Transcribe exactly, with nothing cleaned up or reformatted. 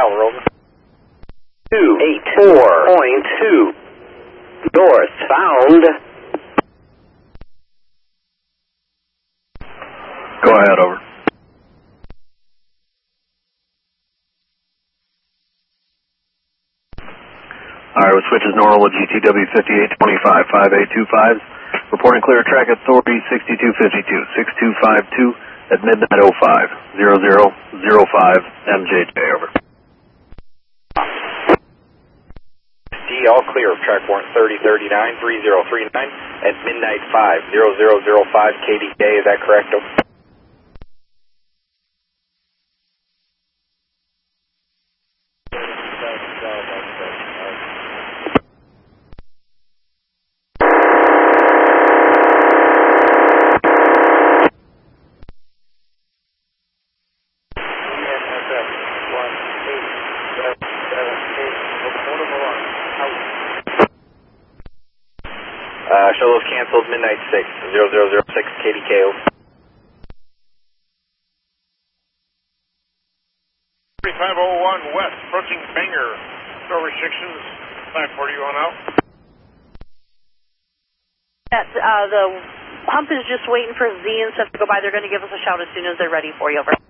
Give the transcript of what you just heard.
Tower, over. two eight four point two. Northbound. Go ahead, over. Alright, we'll switch as normal with G T W fifty-eight twenty-five, five eight two five. Reporting clear track authority sixty-two fifty-two, six two five two at midnight oh five, zero zero zero five M J J, over. D, all clear of track warrant thirty thirty-nine, three zero three nine at midnight five, zero zero zero five K D K, is that correct, over? Uh, show those canceled, midnight six, zero zero zero six K D K, over. thirty-five oh one west, approaching Bangor. No restrictions, nine forty on out. That, uh, the hump is just waiting for Z and stuff to go by. They're going to give us a shout as soon as they're ready for you, over.